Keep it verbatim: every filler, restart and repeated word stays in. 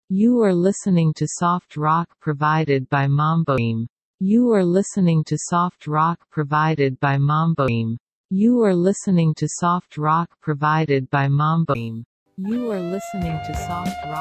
You are listening to soft rock provided by Mamboim. You are listening to soft rock provided by Mamboim. You are listening to soft rock provided by Mamboim. You are listening to soft rock